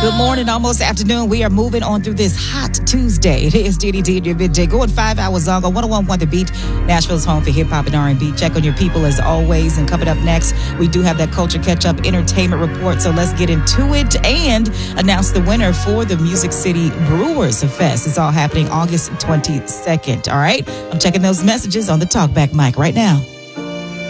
Good morning, almost afternoon. We are moving on through this hot Tuesday. It is DDD in your midday, going 5 hours long on 101.1 The Beat, Nashville's home for hip hop and R&B. Check on your people as always. And coming up next, we do have that culture catch-up entertainment report. So let's get into it and announce the winner for the Music City Brewers Fest. It's all happening August 22nd. All right, I'm checking those messages on the talkback mic right now.